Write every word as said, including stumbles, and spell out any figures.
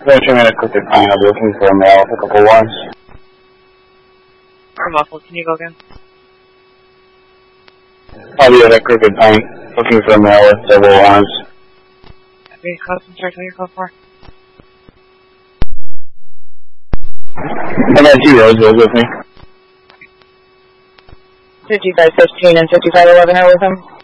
Pushing in a crooked pine. I'll be looking for a male with a couple ones. For muffled, can you go again? I'll be at a crooked pine. Looking for a male with several ones. Okay, concentrate on your code for. I got two Rosevilles with me. fifty-five fifteen and fifty-five eleven are with him.